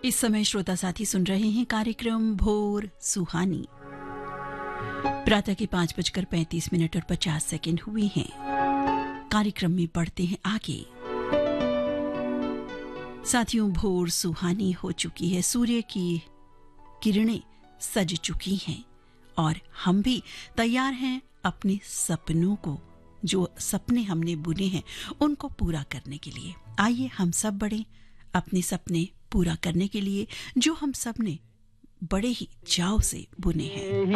इस समय श्रोता साथी सुन रहे हैं कार्यक्रम भोर सुहानी। प्रातः के 5:35 और 50 सेकंड हुए हैं। कार्यक्रम में बढ़ते हैं आगे। साथियों, भोर सुहानी हो चुकी है, सूर्य की किरणें सज चुकी हैं और हम भी तैयार हैं अपने सपनों को, जो सपने हमने बुने हैं उनको पूरा करने के लिए। आइए हम सब बढ़ें अपने सपने पूरा करने के लिए, जो हम सब ने बड़े ही चाव से बुने हैं।